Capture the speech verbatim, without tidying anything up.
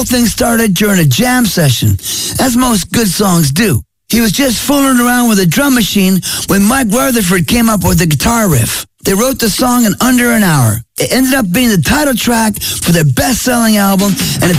whole thing started during a jam session, as most good songs do. He was just fooling around with a drum machine when Mike Rutherford came up with the guitar riff. They wrote the song in under an hour. It ended up being the title track for their best-selling album, and it